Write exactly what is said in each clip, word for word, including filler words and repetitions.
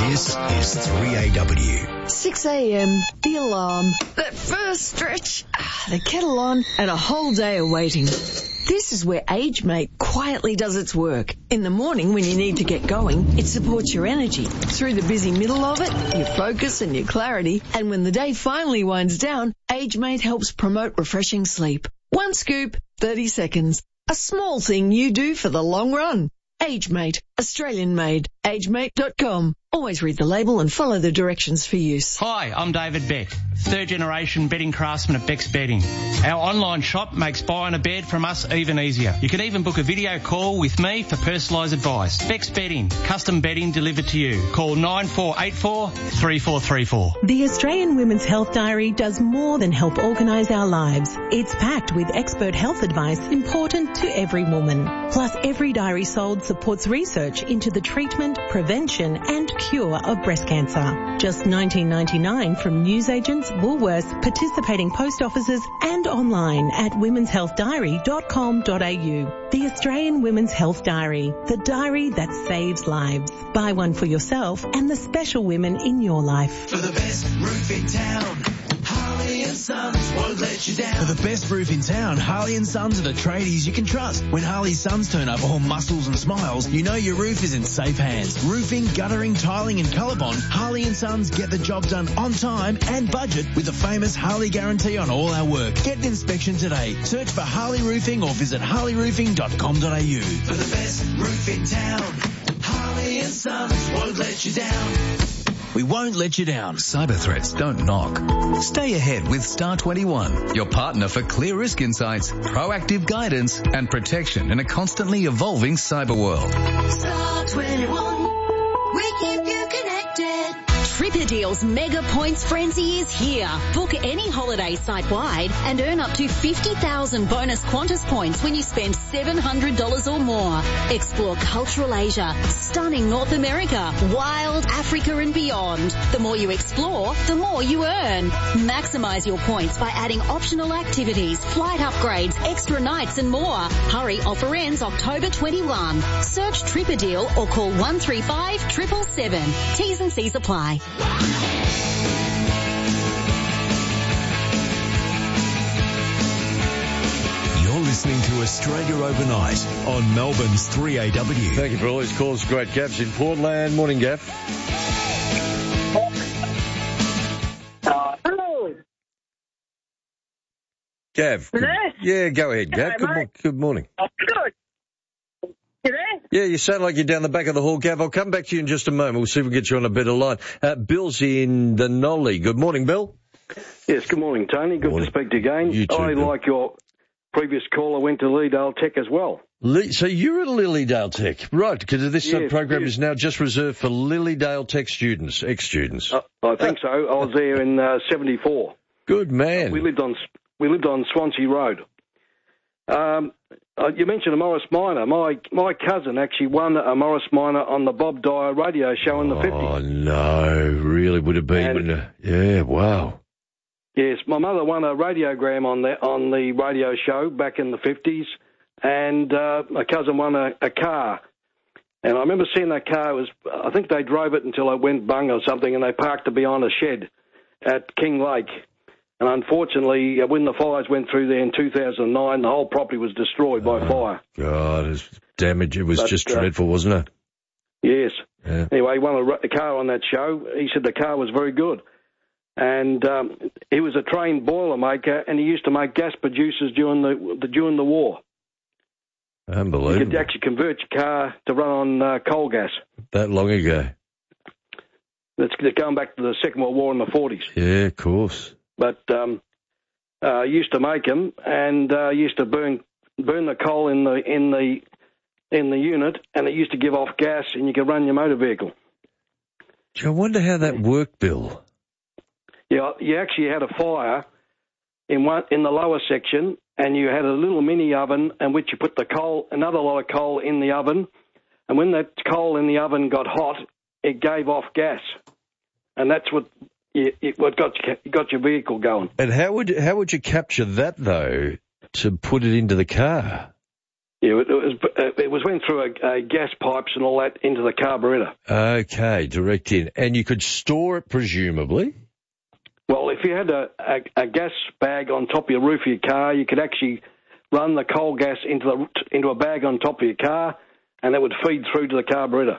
This is three A W. six a.m, the alarm, that first stretch, the kettle on, and a whole day of waiting. This is where AgeMate quietly does its work. In the morning when you need to get going, it supports your energy. Through the busy middle of it, your focus and your clarity. And when the day finally winds down, AgeMate helps promote refreshing sleep. One scoop, thirty seconds. A small thing you do for the long run. AgeMate, Australian made. agemate dot com. Always read the label and follow the directions for use. Hi, I'm David Beck, third generation bedding craftsman at Beck's Bedding. Our online shop makes buying a bed from us even easier. You can even book a video call with me for personalised advice. Beck's Bedding, custom bedding delivered to you. Call nine four eight four, three four three four. The Australian Women's Health Diary does more than help organise our lives. It's packed with expert health advice important to every woman. Plus, every diary sold supports research into the treatment, prevention and cure of breast cancer. Just nineteen ninety-nine from newsagents, Woolworths, participating post offices and online at womens health diary dot com dot a u. The Australian Women's Health Diary, the diary that saves lives. Buy one for yourself and the special women in your life. For the best roof in town, Harley and Sons won't let you down. For the best roof in town, Harley and Sons are the tradies you can trust. When Harley Sons turn up all muscles and smiles, you know your roof is in safe hands. Roofing, guttering, tiling and colour bond, Harley and Sons get the job done on time and budget with the famous Harley guarantee on all our work. Get an inspection today. Search for Harley Roofing or visit harley roofing dot com dot a u. For the best roof in town, Harley and Sons won't let you down. We won't let you down. Cyber threats don't knock. Stay ahead with Star twenty-one, your partner for clear risk insights, proactive guidance and protection in a constantly evolving cyber world. Star twenty-one, we keep you connected. Tripperdeal's Mega Points Frenzy is here. Book any holiday site-wide and earn up to fifty thousand bonus Qantas points when you spend seven hundred dollars or more. Explore cultural Asia, stunning North America, wild Africa and beyond. The more you explore, the more you earn. Maximise your points by adding optional activities, flight upgrades, extra nights and more. Hurry, offer ends October twenty-first. Search Tripperdeal or call one three five, seven seven seven. T's and C's apply. You're listening to Australia Overnight on Melbourne's three A W. Thank you for all these calls. Great Gav's in Portland. Morning, Gav. Uh, hello. Gav. Good, yeah, go ahead, Gav. Hello, good, mo- good morning. Oh, good. You there? Yeah, you sound like you're down the back of the hall, Gav. I'll come back to you in just a moment. We'll see if we can get you on a better line. Uh, Bill's in the Nolly. Good morning, Bill. Yes, good morning, Tony. Good morning. to speak to you again. You too, I, Bill. like your previous caller, went to Lilydale Tech as well. Li- so you're at Lilydale Tech, right? Because this uh, Yes, program yes. is now just reserved for Lilydale Tech students, ex-students. Uh, I think so. I was there in uh, seventy-four. Good man. We lived on we lived on Swansea Road. Um, uh, you mentioned a Morris Minor. My my cousin actually won a Morris Minor on the Bob Dyer radio show in the fifties. Oh, no, really would have been. And- uh, yeah, wow. Yes, my mother won a radiogram on the on the radio show back in the fifties, and uh, my cousin won a, a car. And I remember seeing that car. It was I think they drove it until it went bung or something, and they parked it behind a shed at King Lake. And unfortunately, uh, when the fires went through there in two thousand nine, the whole property was destroyed by Oh, fire. God, it's damage. It was But, just uh, dreadful, wasn't it? Yes. Yeah. Anyway, he won a, ra- a car on that show. He said the car was very good. And um, he was a trained boiler maker, and he used to make gas producers during the, the during the war. You Unbelievable. could actually convert your car to run on uh, coal gas. That long ago. That's going back to the Second World War in the forties. Yeah, of course. But um, uh, used to make them, and uh, used to burn burn the coal in the in the in the unit, and it used to give off gas, and you could run your motor vehicle. Gee, I wonder how that worked, Bill. Yeah, you actually had a fire in one in the lower section, and you had a little mini oven in which you put the coal, another lot of coal in the oven, and when that coal in the oven got hot, it gave off gas, and that's what it, it what got you, got your vehicle going. And how would how would you capture that though to put it into the car? Yeah, it was it was went through a, a gas pipes and all that into the carburettor. Okay, direct in. And you could store it, presumably? Well, if you had a, a, a gas bag on top of your roof of your car, you could actually run the coal gas into the into a bag on top of your car, and that would feed through to the carburettor.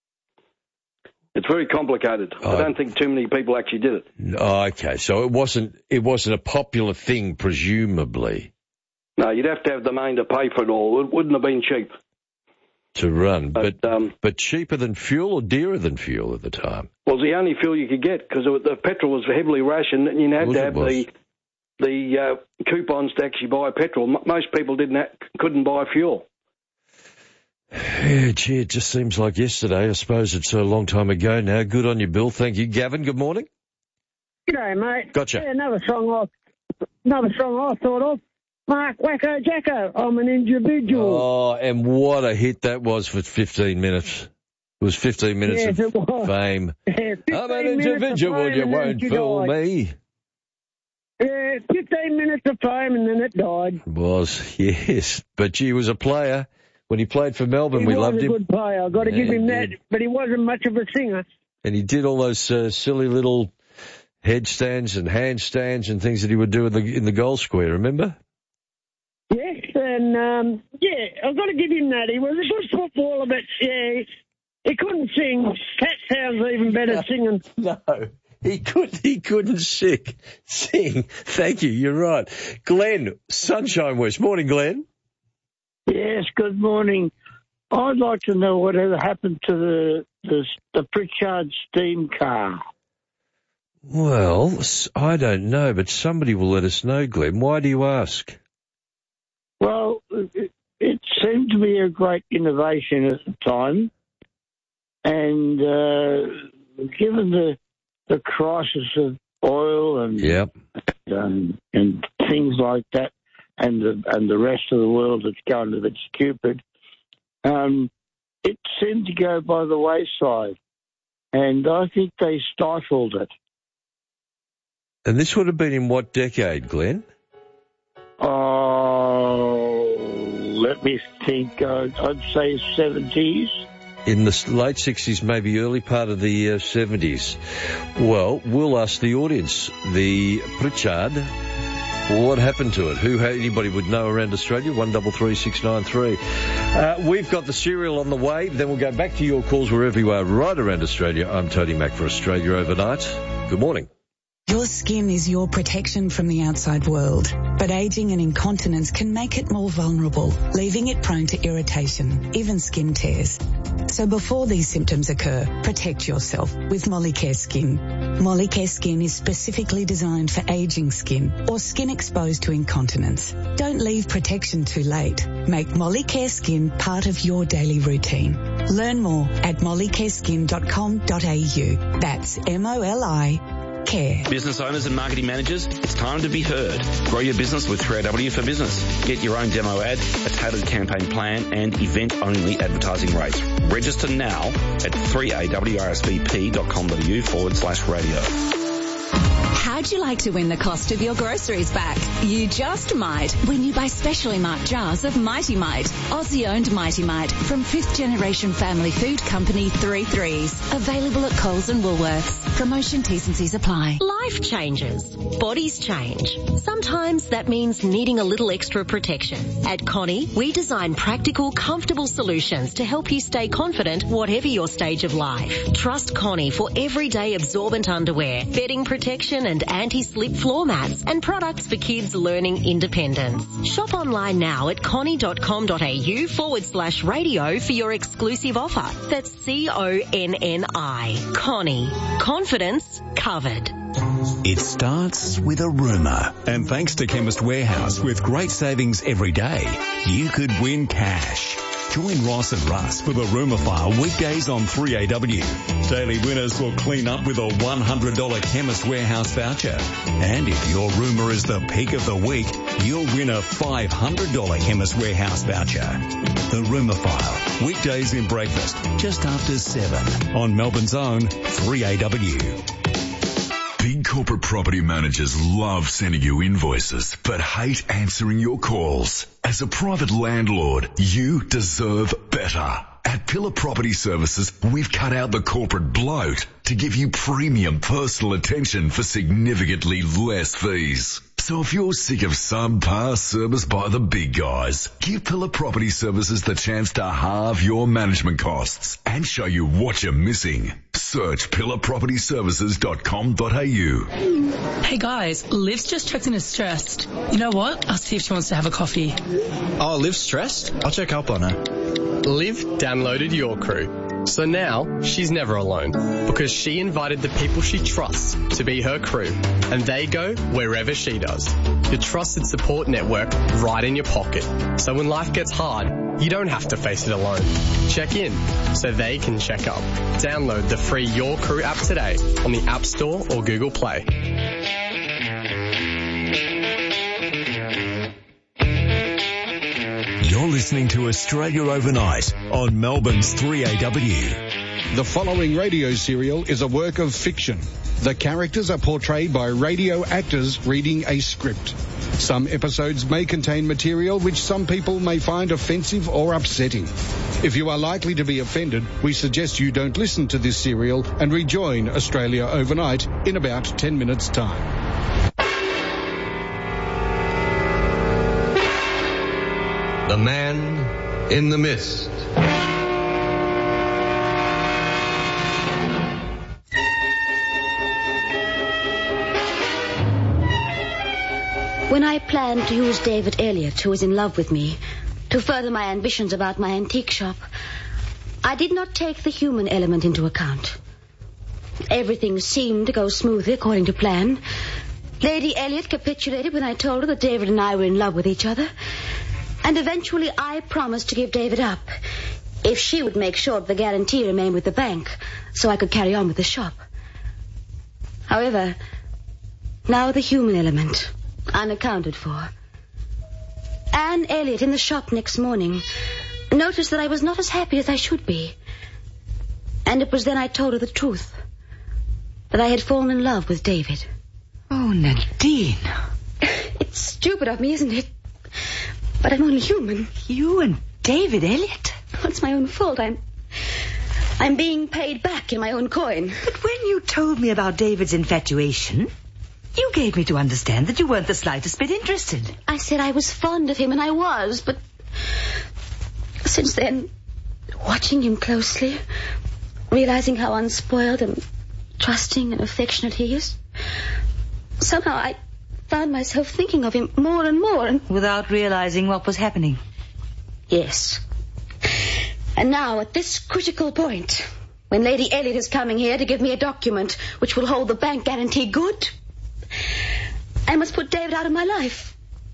It's very complicated. Oh. I don't think too many people actually did it. Okay, so it wasn't it wasn't a popular thing, presumably. No, you'd have to have the main to pay for it all. It wouldn't have been cheap to run, but but, um, but cheaper than fuel or dearer than fuel at the time. Well, it was the only fuel you could get because the petrol was heavily rationed, and you had to have the the uh, coupons to actually buy petrol. M- most people didn't ha- couldn't buy fuel. Yeah, gee, it just seems like yesterday. I suppose it's a long time ago now. Good on you, Bill. Thank you. Gavin, good morning. G'day, mate. Gotcha. Yeah, another song I, another song I thought of. Mark Wacko Jacko, I'm an individual. Oh, and what a hit that was for fifteen minutes. It was fifteen minutes yes, of it was. fame. Yeah, I'm an individual, you won't fool me. Yeah, fifteen minutes of fame and then it died. It was, yes. But he was a player. When he played for Melbourne, he we loved him. He was a good player, I've got to yeah, give him that, but he wasn't much of a singer. And he did all those uh, silly little headstands and handstands and things that he would do in the in the goal square, remember? Yes, and, um, yeah, I've got to give him that. He was a good footballer, but, yeah, he couldn't sing. Cat sounds even better no, singing. No, he, could, he couldn't sing. Sing. Thank you, you're right. Glenn, Sunshine West. Morning, Glenn. Yes, good morning. I'd like to know whatever happened to the the, the Pritchard steam car. Well, I don't know, but somebody will let us know, Glenn. Why do you ask? Well, it, it seemed to be a great innovation at the time, and uh, given the the crisis of oil and yep. um, and things like that, and the and the rest of the world that's going a bit stupid, um, it seemed to go by the wayside, and I think they stifled it. And this would have been in what decade, Glenn? Oh, let me think. I'd, I'd say seventies. In the late sixties, maybe early part of the uh, seventies. Well, we'll ask the audience. The Pritchard, what happened to it? Who, anybody would know around Australia? One double three six nine three. Uh, we've got the serial on the way. Then we'll go back to your calls wherever you are, right around Australia. I'm Tony Mack for Australia Overnight. Good morning. Your skin is your protection from the outside world, but aging and incontinence can make it more vulnerable, leaving it prone to irritation, even skin tears. So before these symptoms occur, protect yourself with Molicare Skin. Molicare Skin is specifically designed for aging skin or skin exposed to incontinence. Don't leave protection too late. Make Molicare Skin part of your daily routine. Learn more at molicare skin dot com dot a u. That's M O L I Care. Business owners and marketing managers, it's time to be heard. Grow your business with three A W for Business. Get your own demo ad, a tailored campaign plan, and event-only advertising rates. Register now at three A W R S V P dot com dot a u forward slash radio. How'd you like to win the cost of your groceries back? You just might when you buy specially marked jars of Mighty Mite, Aussie-owned Mighty Mite from fifth generation family food company Three Threes. Available at Coles and Woolworths. Promotion T's and C's apply. Life changes. Bodies change. Sometimes that means needing a little extra protection. At Connie, we design practical, comfortable solutions to help you stay confident whatever your stage of life. Trust Connie for everyday absorbent underwear, bedding protection and anti-slip floor mats, and products for kids learning independence. Shop online now at connie dot com dot a u forward slash radio for your exclusive offer. That's C O N N I. Connie. Confidence covered. It starts with a rumour. And thanks to Chemist Warehouse, with great savings every day, you could win cash. Join Ross and Russ for the Rumour File weekdays on three A W. Daily winners will clean up with a one hundred dollars Chemist Warehouse voucher. And if your rumour is the pick of the week, you'll win a five hundred dollars Chemist Warehouse voucher. The Rumour File, weekdays in breakfast, just after seven on Melbourne's own three A W. Big corporate property managers love sending you invoices, but hate answering your calls. As a private landlord, you deserve better. At Pillar Property Services, we've cut out the corporate bloat to give you premium personal attention for significantly less fees. So if you're sick of subpar service by the big guys, give Pillar Property Services the chance to halve your management costs and show you what you're missing. Search pillar property services dot com dot a u. Hey guys, Liv's just checked in as stressed. You know what? I'll see if she wants to have a coffee. Oh, Liv's stressed? I'll check up on her. Liv downloaded Your Crew. So now she's never alone because she invited the people she trusts to be her crew, and they go wherever she does. Your trusted support network right in your pocket. So when life gets hard, you don't have to face it alone. Check in so they can check up. Download the free Your Crew app today on the App Store or Google Play. You're listening to Australia Overnight on Melbourne's three A W. The following radio serial is a work of fiction. The characters are portrayed by radio actors reading a script. Some episodes may contain material which some people may find offensive or upsetting. If you are likely to be offended, we suggest you don't listen to this serial and rejoin Australia Overnight in about ten minutes' time. The Man in the Mist. When I planned to use David Elliott, who was in love with me, to further my ambitions about my antique shop, I did not take the human element into account. Everything seemed to go smoothly according to plan. Lady Elliott capitulated when I told her that David and I were in love with each other. And eventually I promised to give David up if she would make sure that the guarantee remained with the bank so I could carry on with the shop. However, now the human element, unaccounted for. Anne Elliott in the shop next morning noticed that I was not as happy as I should be. And it was then I told her the truth, that I had fallen in love with David. Oh, Nadine. It's stupid of me, isn't it? But I'm only human. You and David Elliott? Well, it's my own fault. I'm... I'm being paid back in my own coin. But when you told me about David's infatuation, you gave me to understand that you weren't the slightest bit interested. I said I was fond of him, and I was, but... Since then, watching him closely, realizing how unspoiled and trusting and affectionate he is, somehow I... found myself thinking of him more and more. And... Without realizing what was happening? Yes. And now, at this critical point, when Lady Elliott is coming here to give me a document which will hold the bank guarantee good, I must put David out of my life.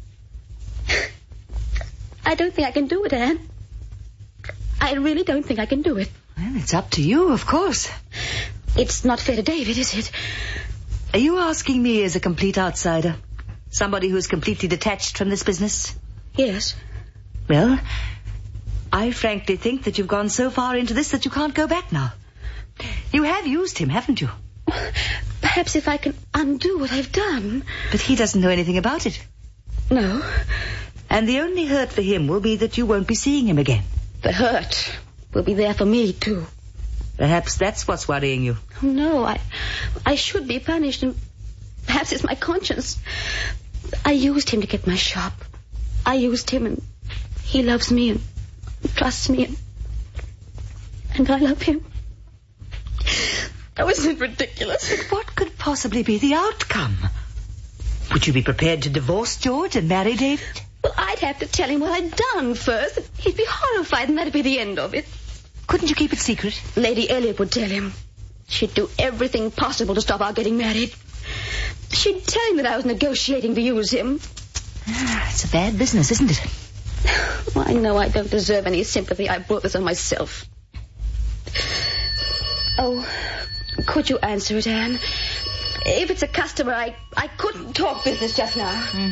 I don't think I can do it, Anne. I really don't think I can do it. Well, it's up to you, of course. It's not fair to David, is it? Are you asking me as a complete outsider? Somebody who's completely detached from this business? Yes. Well, I frankly think that you've gone so far into this that you can't go back now. You have used him, haven't you? Perhaps if I can undo what I've done. But he doesn't know anything about it. No. And the only hurt for him will be that you won't be seeing him again. The hurt will be there for me, too. Perhaps that's what's worrying you. Oh, no, I I should be punished, and perhaps it's my conscience. I used him to get my shop. I used him, and he loves me and trusts me, and, and I love him. Oh, isn't it ridiculous? But what could possibly be the outcome? Would you be prepared to divorce George and marry David? Well, I'd have to tell him what I'd done first. He'd be horrified, and that'd be the end of it. Couldn't you keep it secret? Lady Elliott would tell him. She'd do everything possible to stop our getting married. She'd tell him that I was negotiating to use him. Ah, it's a bad business, isn't it? Well, I know I don't deserve any sympathy. I brought this on myself. Oh, could you answer it, Anne? If it's a customer, I, I couldn't talk business just now. Mm.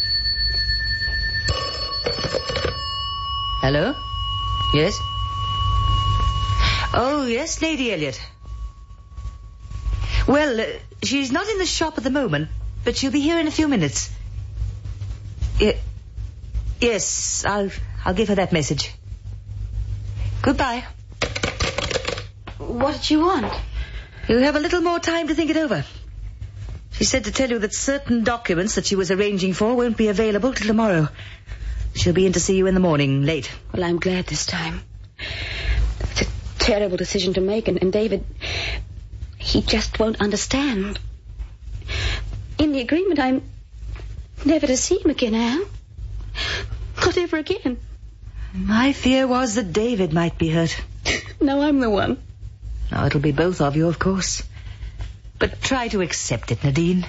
Hello? Yes? Oh, yes, Lady Elliott. Well, uh, she's not in the shop at the moment, but she'll be here in a few minutes. Y- yes, I'll, I'll give her that message. Goodbye. What did you want? You'll have a little more time to think it over. She said to tell you that certain documents that she was arranging for won't be available till tomorrow. She'll be in to see you in the morning, late. Well, I'm glad this time. It's a terrible decision to make, and, and David, he just won't understand. In the agreement, I'm never to see him again, Al. Not ever again. My fear was that David might be hurt. No, I'm the one. Now, it'll be both of you, of course. But try to accept it, Nadine.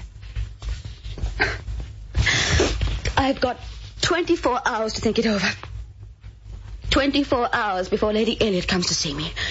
I've got twenty-four hours to think it over. twenty-four hours before Lady Elliot comes to see me.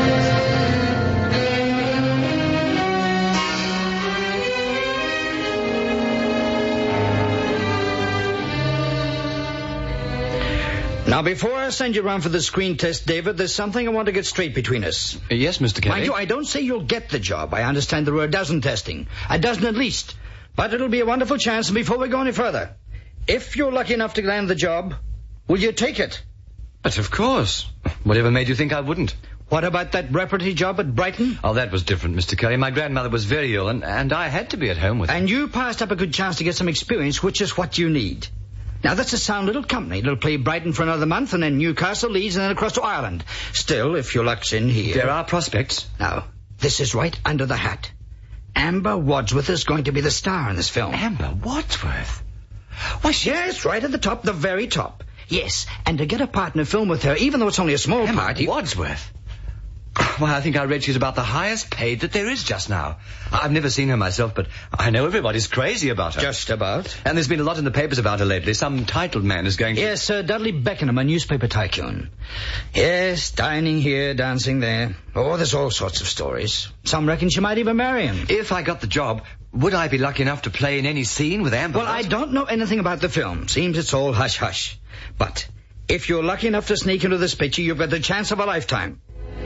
Now, before I send you round for the screen test, David, there's something I want to get straight between us. Uh, yes, Mister Kelly. Mind you, I don't say you'll get the job. I understand there are a dozen testing. A dozen at least. But it'll be a wonderful chance, and before we go any further, if you're lucky enough to land the job, will you take it? But of course. Whatever made you think I wouldn't? What about that repartee job at Brighton? Oh, that was different, Mister Kelly. My grandmother was very ill, and, and I had to be at home with her. And you passed up a good chance to get some experience, which is what you need. Now, that's a sound little company. It'll play Brighton for another month, and then Newcastle, Leeds, and then across to Ireland. Still, if your luck's in here... There are prospects. Now, this is right under the hat. Amber Wadsworth is going to be the star in this film. Amber Wadsworth? Why, yes, right at the top, the very top. Yes, and to get a part in a film with her, even though it's only a small Amber part... You... Wadsworth? Well, I think I read she's about the highest paid that there is just now. I've never seen her myself, but I know everybody's crazy about her. Just about. And there's been a lot in the papers about her lately. Some titled man is going to... Yes, Sir Dudley Beckenham, a newspaper tycoon. Yes, dining here, dancing there. Oh, there's all sorts of stories. Some reckon she might even marry him. If I got the job, would I be lucky enough to play in any scene with Amber? Well, I don't know anything about the film. Seems it's all hush-hush. But if you're lucky enough to sneak into this picture, you've got the chance of a lifetime.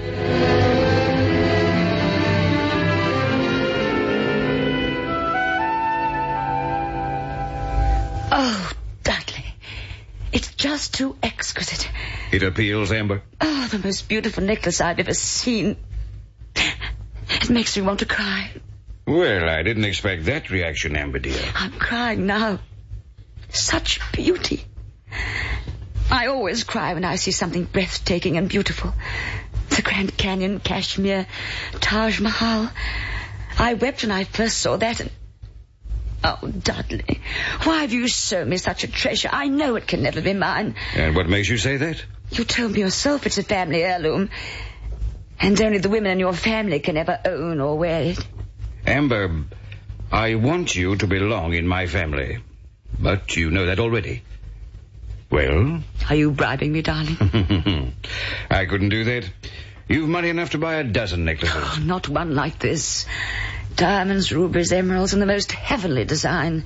Oh, Dudley. It's just too exquisite. It appeals, Amber? Oh, the most beautiful necklace I've ever seen. It makes me want to cry. Well, I didn't expect that reaction, Amber, dear. I'm crying now. Such beauty. I always cry when I see something breathtaking and beautiful. The Grand Canyon, Kashmir, Taj Mahal. I wept when I first saw that and... Oh, Dudley, why have you shown me such a treasure? I know it can never be mine. And what makes you say that? You told me yourself it's a family heirloom. And only the women in your family can ever own or wear it. Amber, I want you to belong in my family. But you know that already. Well? Are you bribing me, darling? I couldn't do that. You've money enough to buy a dozen necklaces. Oh, not one like this. Diamonds, rubies, emeralds, and the most heavenly design.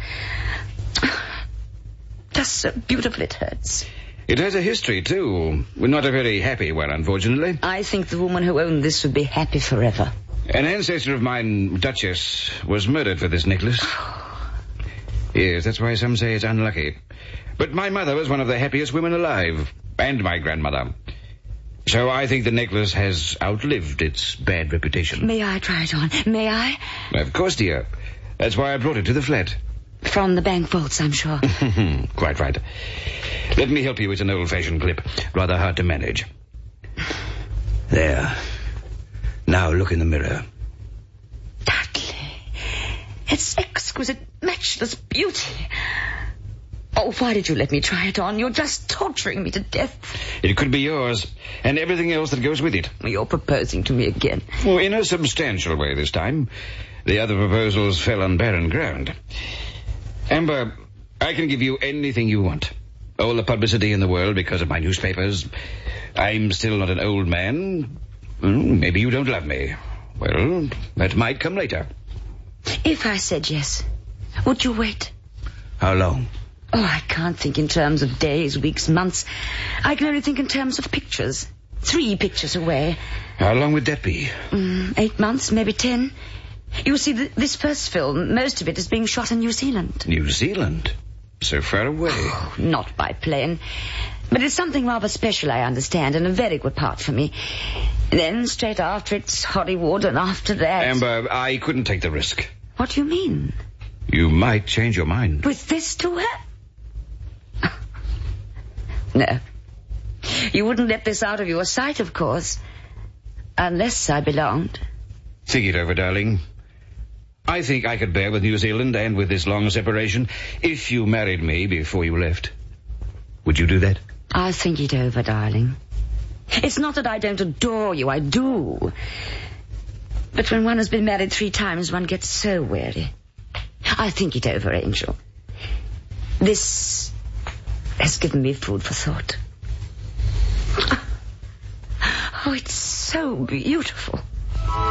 Just so beautiful it hurts. It has a history, too. Not a very happy one, unfortunately. I think the woman who owned this would be happy forever. An ancestor of mine, Duchess, was murdered for this necklace. Yes, that's why some say it's unlucky. But my mother was one of the happiest women alive, and my grandmother. So I think the necklace has outlived its bad reputation. May I try it on? May I? Of course, dear. That's why I brought it to the flat. From the bank vaults, I'm sure. Quite right. Let me help you. It's an old-fashioned clip. Rather hard to manage. There. Now look in the mirror. Dudley. It's exquisite, matchless beauty. Oh, why did you let me try it on? You're just torturing me to death. It could be yours, and everything else that goes with it. You're proposing to me again. Well, in a substantial way this time. The other proposals fell on barren ground. Amber, I can give you anything you want. All the publicity in the world because of my newspapers. I'm still not an old man. Maybe you don't love me. Well, that might come later. If I said yes, would you wait? How long? Oh, I can't think in terms of days, weeks, months. I can only think in terms of pictures. Three pictures away. How long would that be? Mm, eight months, maybe ten. You see, th- this first film, most of it is being shot in New Zealand. New Zealand? So far away. Oh, not by plane. But it's something rather special, I understand, and a very good part for me. Then, straight after, it's Hollywood, and after that... Amber, I couldn't take the risk. What do you mean? You might change your mind. With this to her? No. You wouldn't let this out of your sight, of course. Unless I belonged. Think it over, darling. I think I could bear with New Zealand and with this long separation if you married me before you left. Would you do that? I'll think it over, darling. It's not that I don't adore you, I do. But when one has been married three times, one gets so weary. I'll think it over, Angel. This has given me food for thought. Oh, it's so beautiful.